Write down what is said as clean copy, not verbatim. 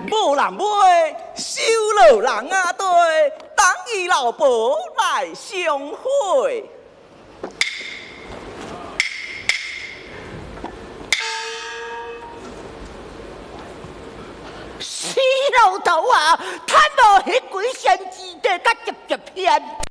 无人买，收了人啊对，等伊老婆来相会。 死老头啊，贪到迄几仙之地，甲急急骗。